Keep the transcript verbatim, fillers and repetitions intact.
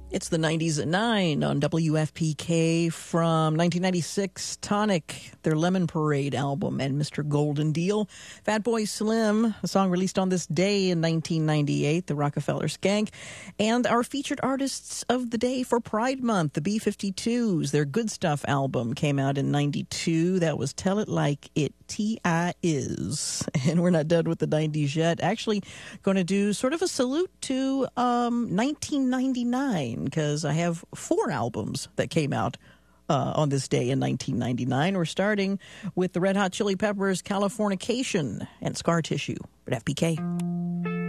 It's the nineties at nine on W F P K from nineteen ninety-six, Tonic, their Lemon Parade album, and Mister Golden Deal. Fatboy Slim, a song released on this day in nineteen ninety-eight, the Rockefeller Skank. And our featured artists of the day for Pride Month, the B fifty-twos. Their Good Stuff album came out in ninety-two. That was Tell It Like It T I Is. And we're not done with the nineties yet. Actually, going to do sort of a salute to um, nineteen ninety-nine. Because I have four albums that came out uh, on this day in nineteen ninety-nine. We're starting with the Red Hot Chili Peppers' Californication and Scar Tissue at F P K.